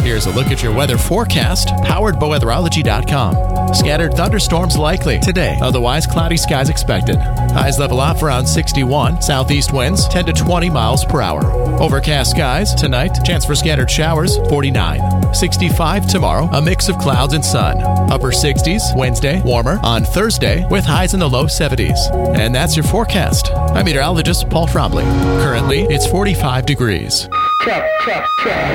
Here's a look at your weather forecast, powered by weatherology.com. Scattered thunderstorms likely today, otherwise cloudy skies expected. Highs level off around 61, southeast winds 10 to 20 miles per hour. Overcast skies tonight, chance for scattered showers 49. 65 tomorrow, a mix of clouds and sun. Upper 60s Wednesday, warmer on Thursday with highs in the low 70s. And that's your forecast. I'm meteorologist Paul Trombley. Currently, it's 45 degrees. Check.